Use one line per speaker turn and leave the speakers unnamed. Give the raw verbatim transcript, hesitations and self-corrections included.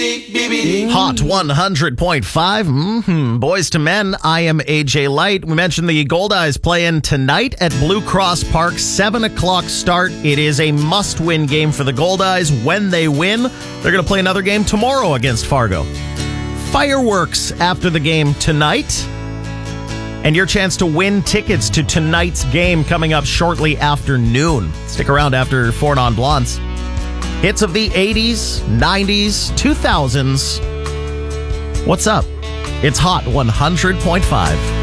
Hot one hundred point five. Mm-hmm. Boys to Men. I am A J Light. We mentioned the Goldeyes playing tonight at Blue Cross Park. seven o'clock start. It is a must-win game for the Goldeyes. When they win, they're going to play another game tomorrow against Fargo. Fireworks after the game tonight. And your chance to win tickets to tonight's game coming up shortly after noon. Stick around after Four Non Blondes. Hits of the eighties, nineties, two thousands. What's up? It's Hot one hundred point five.